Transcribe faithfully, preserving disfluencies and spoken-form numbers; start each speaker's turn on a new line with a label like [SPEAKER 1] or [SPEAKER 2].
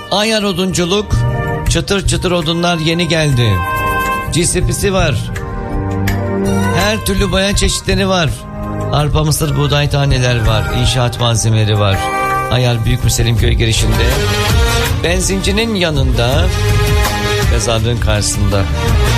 [SPEAKER 1] Ayar odunculuk, çıtır çıtır odunlar yeni geldi. Cisipisi var. Her türlü boya çeşitleri var. Arpa, mısır, buğday taneler var. İnşaat malzemeleri var. Ayar Büyükmüş Selimköy girişinde. Benzincinin yanında, mezarlığın karşısında.